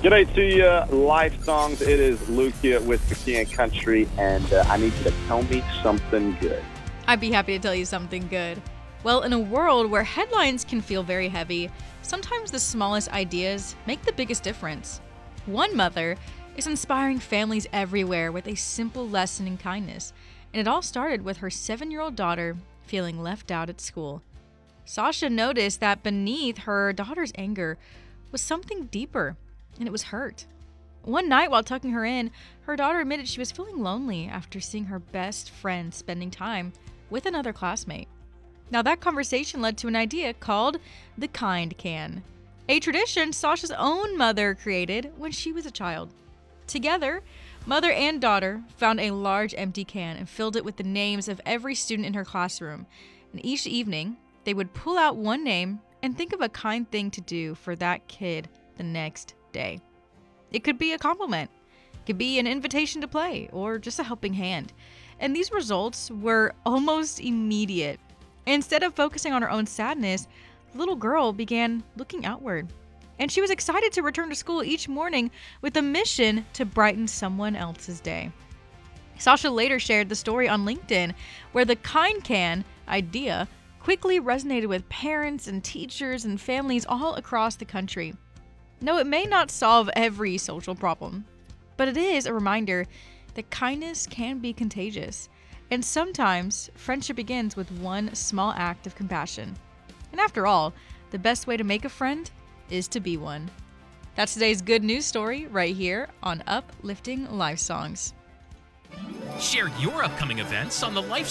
G'day to you, Life Songs. It is Luke here with McKeon Country, and I need you to tell me something good. I'd be happy to tell you something good. Well, in a world where headlines can feel very heavy, sometimes the smallest ideas make the biggest difference. One mother is inspiring families everywhere with a simple lesson in kindness, and it all started with her 7-year-old daughter feeling left out at school. Sasha noticed that beneath her daughter's anger was something deeper, and it was hurt. One night while tucking her in, her daughter admitted she was feeling lonely after seeing her best friend spending time with another classmate. Now that conversation led to an idea called the Kind Can, a tradition Sasha's own mother created when she was a child. Together, mother and daughter found a large empty can and filled it with the names of every student in her classroom. And each evening, they would pull out one name and think of a kind thing to do for that kid the next day. It could be a compliment, it could be an invitation to play, or just a helping hand. And these results were almost immediate. Instead of focusing on her own sadness, the little girl began looking outward. And she was excited to return to school each morning with a mission to brighten someone else's day. Sasha later shared the story on LinkedIn, where the Kind Can idea quickly resonated with parents and teachers and families all across the country. No, it may not solve every social problem, but it is a reminder that kindness can be contagious. And sometimes friendship begins with one small act of compassion. And after all, the best way to make a friend is to be one. That's today's good news story right here on Uplifting Life Songs. Share your upcoming events on the Life